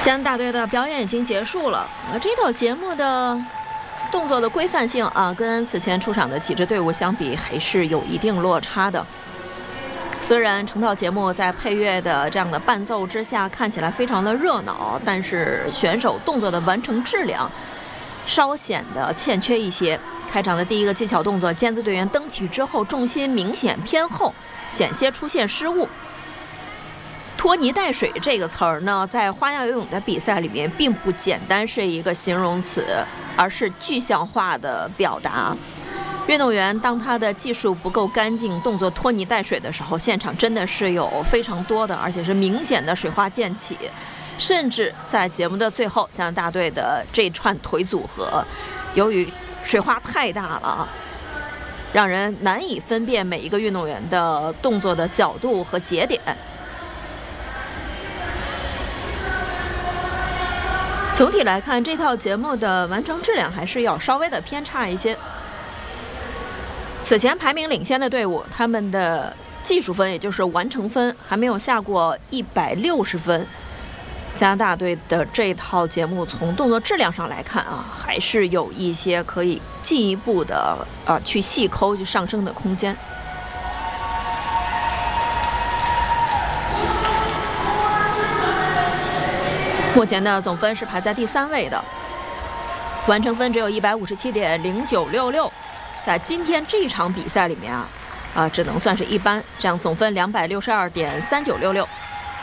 加拿大队的表演已经结束了。这套节目的动作的规范性啊，跟此前出场的几支队伍相比，还是有一定落差的。虽然成套节目在配乐的这样的伴奏之下看起来非常的热闹，但是选手动作的完成质量稍显得欠缺一些。开场的第一个技巧动作，尖子队员蹬起之后重心明显偏后，险些出现失误。拖泥带水这个词儿呢，在花样游泳的比赛里面并不简单是一个形容词，而是具象化的表达。运动员当他的技术不够干净，动作拖泥带水的时候，现场真的是有非常多的，而且是明显的水花溅起。甚至在节目的最后，加拿大队的这串腿组合，由于水花太大了，让人难以分辨每一个运动员的动作的角度和节点。总体来看，这套节目的完成质量还是要稍微的偏差一些。此前排名领先的队伍，他们的技术分，也就是完成分，还没有下过160分。加拿大队的这套节目从动作质量上来看啊，还是有一些可以进一步的去细抠、去上升的空间。目前的总分是排在第3位的，完成分只有157.0966，在今天这一场比赛里面只能算是一般，这样总分262.3966。